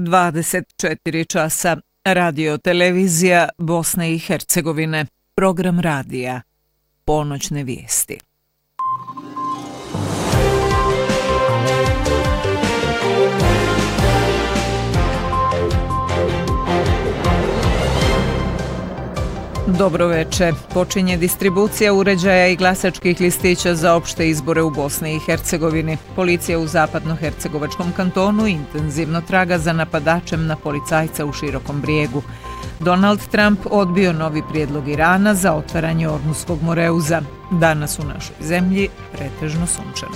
24 časa. Radio televizija Bosne i Hercegovine. Program radija. Ponoćne vijesti. Dobro veče. Počinje distribucija uređaja i glasačkih listića za opšte izbore u Bosni i Hercegovini. Policija u zapadnohercegovačkom kantonu intenzivno traga za napadačem na policajca u Širokom Brijegu. Donald Trump odbio novi prijedlog Irana za otvaranje Ormuskog Moreuza. Danas u našoj zemlji pretežno sunčano.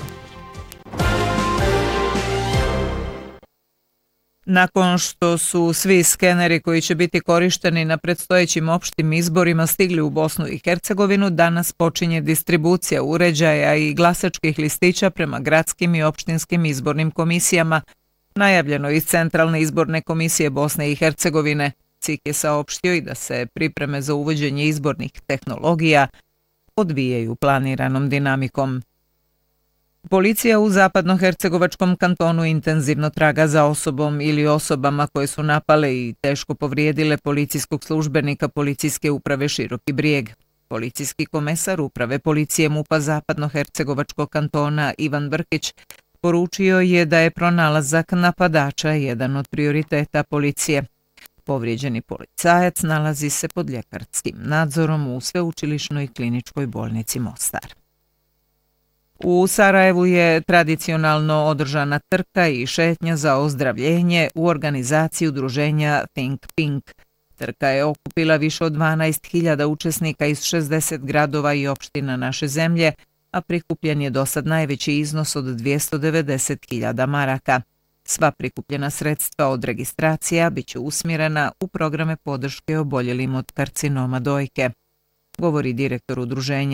Nakon što su svi skeneri koji će biti korišteni na predstojećim opštim izborima stigli u Bosnu i Hercegovinu, danas počinje distribucija uređaja i glasačkih listića prema gradskim i opštinskim izbornim komisijama. Najavljeno iz Centralne izborne komisije Bosne i Hercegovine. CIK je saopštio i da se pripreme za uvođenje izbornih tehnologija odvijaju planiranom dinamikom. Policija u zapadnohercegovačkom kantonu intenzivno traga za osobom ili osobama koje su napale i teško povrijedile policijskog službenika Policijske uprave Široki Brijeg. Policijski komesar Uprave policije MUP-a zapadnohercegovačkog kantona Ivan Brkić poručio je da je pronalazak napadača jedan od prioriteta policije. Povrijeđeni policajac nalazi se pod ljekarskim nadzorom u Sveučilišnoj kliničkoj bolnici Mostar. U Sarajevu je tradicionalno održana trka i šetnja za ozdravljenje u organizaciji udruženja Think Pink. Trka je okupila više od 12.000 učesnika iz 60 gradova i opština naše zemlje, a prikupljen je dosad najveći iznos od 290.000 maraka. Sva prikupljena sredstva od registracija bit će usmjerena u programe podrške oboljelim od karcinoma dojke, govori direktor udruženja